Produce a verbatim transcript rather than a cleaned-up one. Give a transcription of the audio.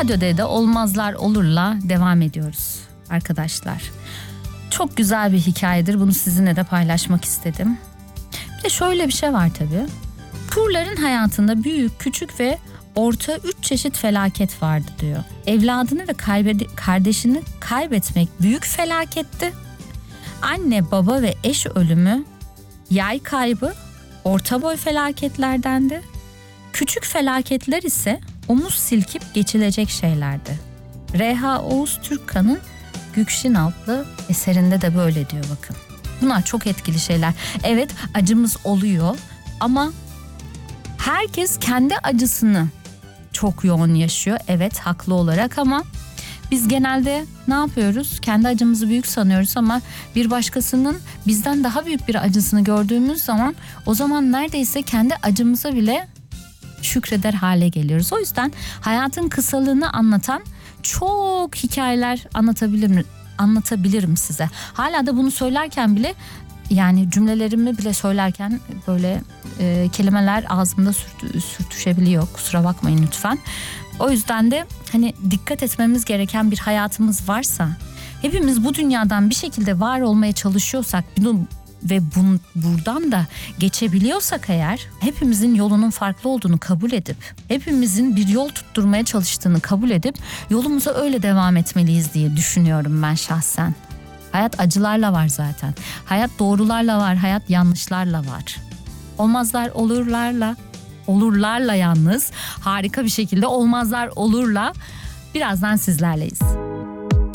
Radyoda da olmazlar olurla devam ediyoruz arkadaşlar. Çok güzel bir hikayedir. Bunu sizinle de paylaşmak istedim. Bir de şöyle bir şey var tabii. Purların hayatında büyük, küçük ve orta üç çeşit felaket vardı diyor. Evladını ve kaybede- kardeşini kaybetmek büyük felaketti. Anne, baba ve eş ölümü, yay kaybı orta boy felaketlerdendi. Küçük felaketler ise omuz silkip geçilecek şeylerdi. Reha Oğuz Türkkan'ın Gükşin adlı eserinde de böyle diyor bakın. Bunlar çok etkili şeyler. Evet, acımız oluyor ama herkes kendi acısını çok yoğun yaşıyor. Evet, haklı olarak ama biz genelde ne yapıyoruz? Kendi acımızı büyük sanıyoruz ama bir başkasının bizden daha büyük bir acısını gördüğümüz zaman o zaman neredeyse kendi acımıza bile şükreder hale geliyoruz. O yüzden hayatın kısalığını anlatan çok hikayeler anlatabilirim, anlatabilirim size. Hala da bunu söylerken bile yani cümlelerimi bile söylerken böyle e, kelimeler ağzımda sürtü, sürtüşebiliyor. Kusura bakmayın lütfen. O yüzden de hani dikkat etmemiz gereken bir hayatımız varsa, hepimiz bu dünyadan bir şekilde var olmaya çalışıyorsak bunu ve bun, buradan da geçebiliyorsak eğer, hepimizin yolunun farklı olduğunu kabul edip, hepimizin bir yol tutturmaya çalıştığını kabul edip yolumuza öyle devam etmeliyiz diye düşünüyorum ben şahsen. Hayat acılarla var zaten. Hayat doğrularla var, hayat yanlışlarla var. Olmazlar olurlarla, olurlarla yalnız harika bir şekilde olmazlar olurla birazdan sizlerleyiz.